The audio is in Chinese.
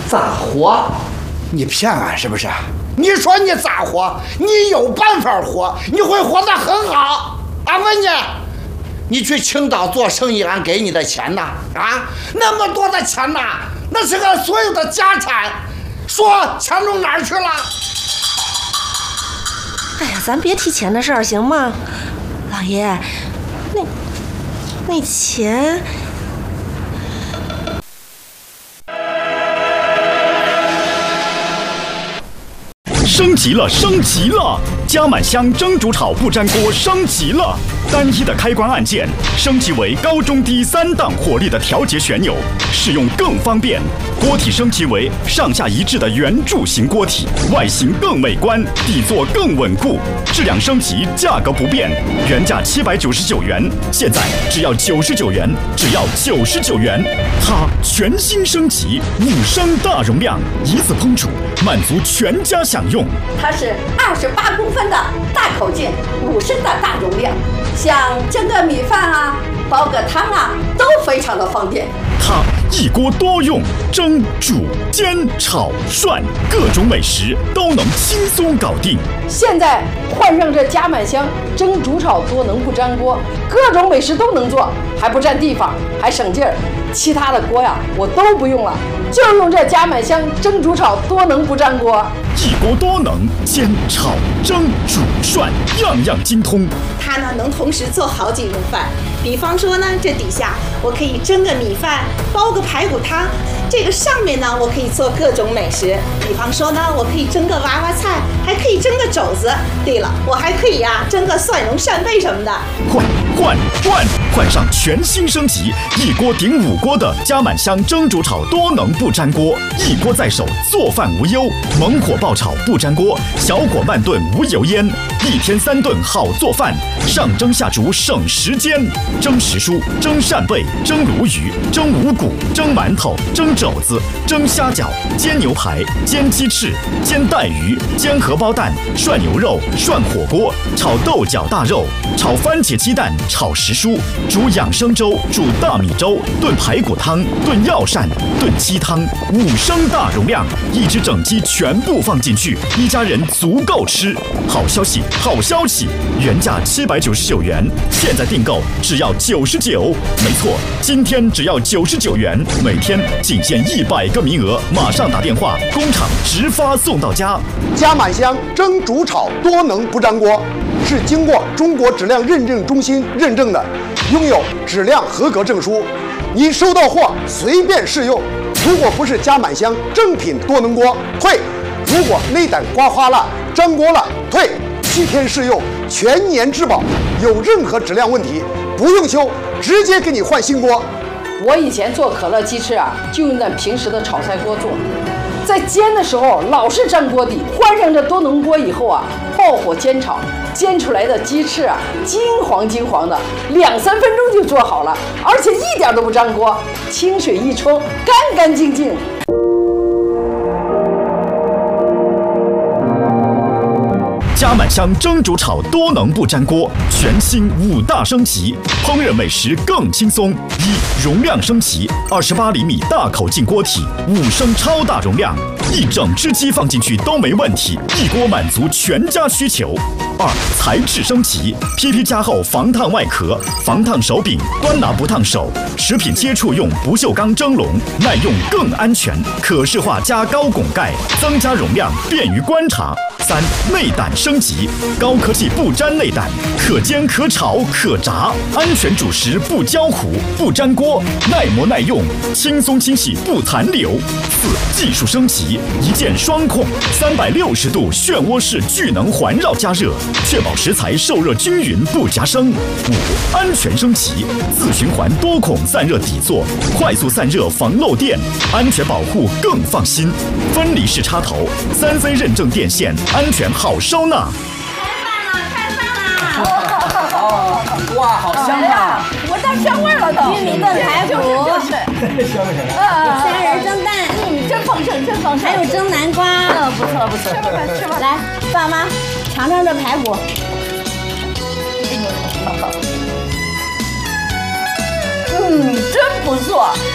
咋活？ 你骗俺是不是？你说你咋活？你有办法活，你会活得很好。俺问你，你去青岛做生意，俺给你的钱呐？啊，那么多的钱呐，那是俺所有的家产，说钱弄哪儿去了？ 哎呀，咱别提钱的事儿行吗？老爷，那钱。 升级了，升级了！加满香蒸煮炒不粘锅升级了，单一的开关按键升级为高中低3档火力的调节旋钮，使用更方便。锅体升级为上下一致的圆柱形锅体，外形更美观，底座更稳固。质量升级，价格不变，原价799元，现在只要99元，只要99元。它全新升级，5升大容量，一次烹煮，满足全家享用。 它是28公分的大口径，5升的大容量，像蒸个米饭啊、煲个汤啊，都非常的方便。 它一锅多用，蒸、煮、煎、炒、涮，各种美食都能轻松搞定。 现在换上这加满香蒸、煮、炒多能不粘锅，各种美食都能做，还不占地方，还省劲儿。其他的锅呀，我都不用了，就用这加满香蒸、煮、炒多能不粘锅。 一锅多能，煎、炒、蒸、煮、涮，样样精通。 它呢能同时做好几种饭，比方说呢，这底下我可以蒸个米饭，煲个排骨汤，这个上面呢我可以做各种美食，比方说呢，我可以蒸个娃娃菜，还可以蒸个肘子。对了，我还可以蒸个蒜蓉扇贝什么的。换上全新升级，一锅顶5锅的加满香蒸煮炒多能不粘锅，一锅在手，做饭无忧。猛火爆炒不粘锅，小火慢炖无油烟，1天3顿好做饭，上蒸下煮省时间。蒸时蔬、蒸扇贝、蒸鲈鱼、蒸五谷、蒸馒头、蒸肘子、蒸虾饺、煎牛排、煎鸡翅、煎带鱼、煎荷包蛋、涮牛肉、涮火锅、炒豆角大肉、炒番茄鸡蛋、炒时蔬、煮养生粥、煮大米粥、炖排骨汤、炖药膳、炖鸡汤，5升大容量，一只整鸡全部放进去，一家人足够吃。好消息，好消息！原价799元，现在订购只要99。没错，今天只要99元，每天仅限100个名额，马上打电话，工厂直发送到家。 加满香蒸、煮、炒多能不粘锅，是经过中国质量认证中心认证的，拥有质量合格证书。你收到货随便试用，如果不是加满香正品多能锅，退；如果内胆刮花了、粘锅了，退。7天试用，全年质保，有任何质量问题不用修，直接给你换新锅。 我以前做可乐鸡翅就用咱平时的炒菜锅做，在煎的时候老是粘锅底，换上这多能锅以后爆火煎炒，煎出来的鸡翅金黄金黄的，2-3分钟就做好了，而且一点都不粘锅，清水一冲，干干净净。 加满香蒸煮炒多能不粘锅，全新5大升级，烹饪美食更轻松。容量升级，28厘米大口径锅体，5升超大容量，一整只鸡放进去都没问题，一锅满足全家需求。材质升级，PP 加厚防烫外壳，防烫手柄，端拿不烫手，食品接触用不锈钢蒸笼，耐用更安全，可视化加高拱盖，增加容量，便于观察。内胆升级，高科技不粘内胆，可煎可炒可炸，安全煮食不焦糊不粘锅，耐磨耐用，轻松清洗不残留。技术升级，一键双控，360度漩涡式聚能环绕加热，确保食材受热均匀不夹生。安全升级，自循环多孔散热底座，快速散热防漏电，安全保护更放心。分离式插头，3C 认证电线，安全好收纳。 开饭了！ 哇，好香啊！ 闻到香味了都。玉米炖排骨， 虾仁蒸蛋， 真丰盛，真丰盛。 还有蒸南瓜， 不错不错。吃吧。 来，爸妈尝尝这排骨。 真不错。